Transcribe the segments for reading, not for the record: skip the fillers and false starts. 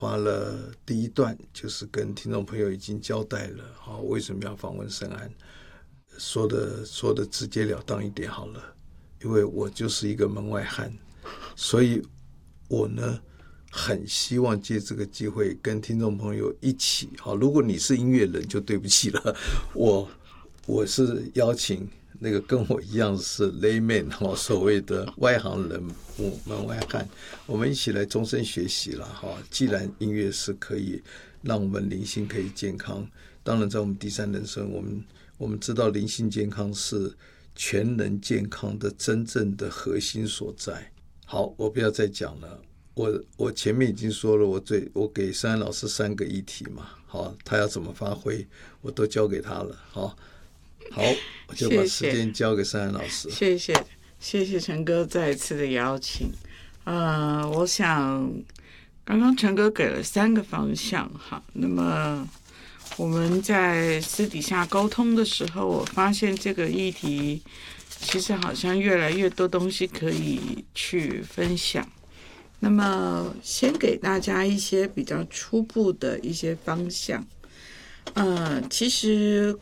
花了第一段，就是跟听众朋友已经交代了为什么要访问圣安，说的直截了当一点好了，因为我就是一个门外汉，所以我呢很希望借这个机会跟听众朋友一起如果你是音乐人就对不起了，我是邀请那个跟我一样是 layman 所谓的外行人门外汉，我们一起来终身学习了既然音乐是可以让我们灵性可以健康，当然在我们第三人生，我们知道灵性健康是全人健康的真正的核心所在。好，我不要再讲了，我前面已经说了，我给圣安老师3个议题嘛，好，他要怎么发挥我都交给他了。好，我就把时间交给圣安老师。 谢谢陈哥再一次的邀请。我想刚刚陈哥给了3个方向哈，那么我们在私底下沟通的时候，我发现这个议题其实好像越来越多东西可以去分享。那么先给大家一些比较初步的一些方向。其实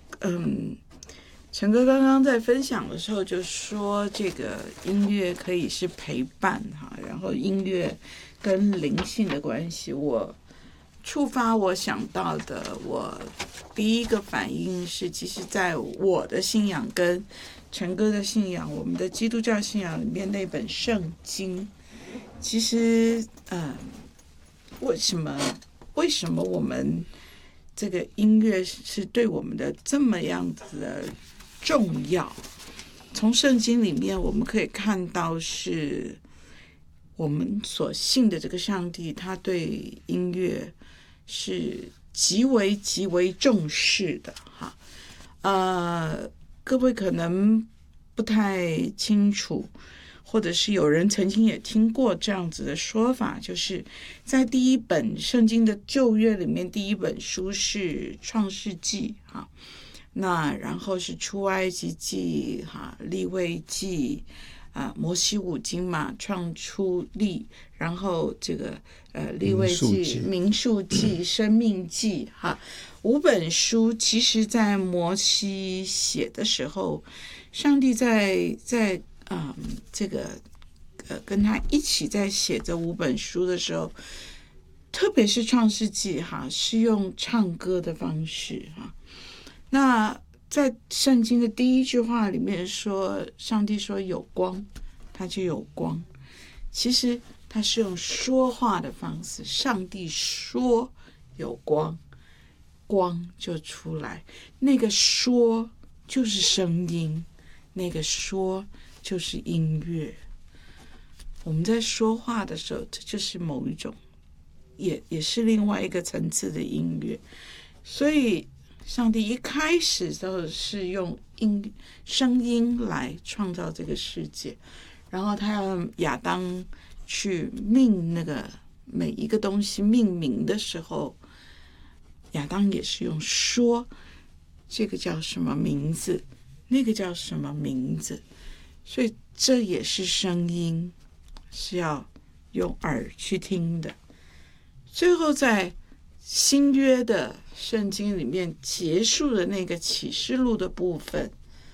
陈哥刚刚在分享的时候就说，这个音乐可以是陪伴哈，然后音乐跟灵性的关系，我触发我想到的，我第一个反应是，其实在我的信仰跟陈哥的信仰，我们的基督教信仰里面那本圣经，其实为什么我们这个音乐是对我们的这么样子的重要？从圣经里面我们可以看到，是我们所信的这个上帝，他对音乐是极为极为重视的哈。各位可能不太清楚，或者是有人曾经也听过这样子的说法，就是在第一本圣经的旧约里面，第一本书是创世纪哈，那然后是出埃及记哈、利未记摩西五经嘛，创出利，然后这个利未记、民数记、生命记哈，5本书，其实在摩西写的时候，上帝在这个跟他一起在写这5本书的时候，特别是创世纪哈，是用唱歌的方式哈。那在圣经的第一句话里面说，上帝说有光，它就有光。其实它是用说话的方式，上帝说有光，光就出来。那个说就是声音，那个说就是音乐。我们在说话的时候，这就是某一种，也是另外一个层次的音乐。所以上帝一开始都是用声音来创造这个世界，然后他要亚当去命那个每一个东西命名的时候，亚当也是用说，这个叫什么名字，那个叫什么名字，所以这也是声音，是要用耳去听的。最后在新约的圣经里面结束的那个启示录的部分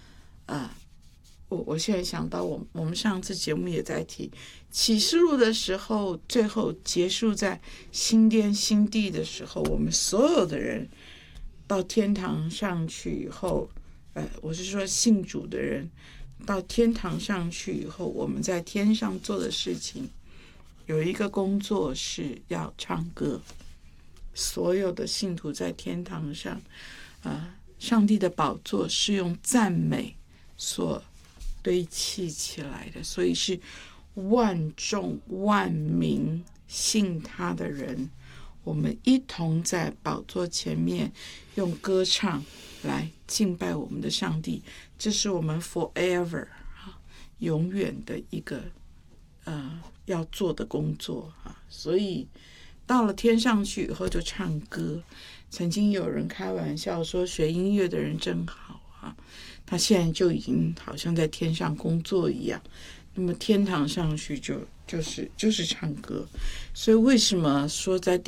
我现在想到我们上次节目也在提启示录的时候，最后结束在新天新地的时候，我们所有的人到天堂上去以后，我是说信主的人到天堂上去以后，我们在天上做的事情有一个工作是要唱歌。所有的信徒在天堂上上帝的宝座是用赞美所堆砌起来的，所以是万众万民信他的人，我们一同在宝座前面用歌唱来敬拜我们的上帝。这是我们 forever 永远的一个要做的工作所以到了天上去以后就唱歌。曾经有人开玩笑说，学音乐的人真好他现在就已经好像在天上工作一样。 那么天堂上去就是唱歌。所以为什么说在